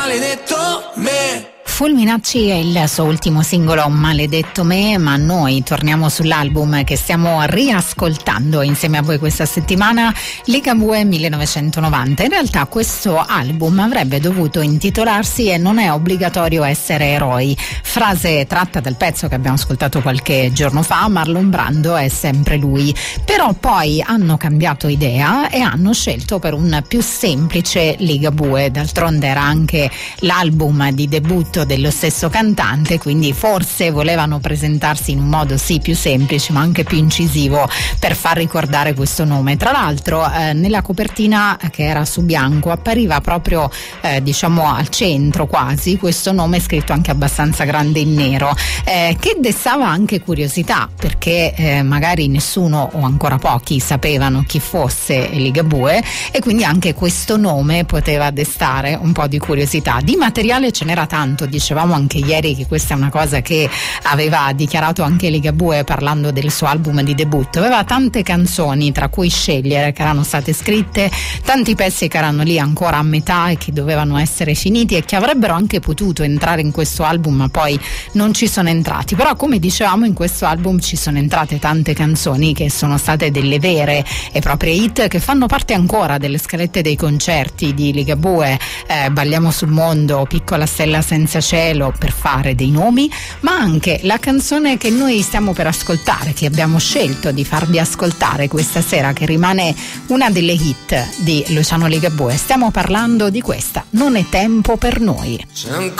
maledetto me. Fulminacci è il suo ultimo singolo Maledetto me, ma noi torniamo sull'album che stiamo riascoltando insieme a voi questa settimana, Ligabue 1990. In realtà questo album avrebbe dovuto intitolarsi E non è obbligatorio essere eroi, frase tratta dal pezzo che abbiamo ascoltato qualche giorno fa, Marlon Brando è sempre lui. Però poi hanno cambiato idea e hanno scelto per un più semplice Ligabue, d'altronde era anche l'album di debutto dello stesso cantante, quindi forse volevano presentarsi in un modo sì più semplice ma anche più incisivo per far ricordare questo nome. Tra l'altro nella copertina che era su bianco appariva proprio diciamo al centro quasi questo nome scritto anche abbastanza grande in nero, che destava anche curiosità perché magari nessuno o ancora pochi sapevano chi fosse Ligabue e quindi anche questo nome poteva destare un po' di curiosità. Di materiale ce n'era tanto, dicevamo anche ieri che questa è una cosa che aveva dichiarato anche Ligabue parlando del suo album di debutto, aveva tante canzoni tra cui scegliere che erano state scritte, tanti pezzi che erano lì ancora a metà e che dovevano essere finiti e che avrebbero anche potuto entrare in questo album ma poi non ci sono entrati. Però come dicevamo in questo album ci sono entrate tante canzoni che sono state delle vere e proprie hit che fanno parte ancora delle scalette dei concerti di Ligabue, Balliamo sul mondo, Piccola stella senza cielo, per fare dei nomi, ma anche la canzone che noi stiamo per ascoltare, che abbiamo scelto di farvi ascoltare questa sera, che rimane una delle hit di Luciano Ligabue. Stiamo parlando di questa, Non è tempo per noi.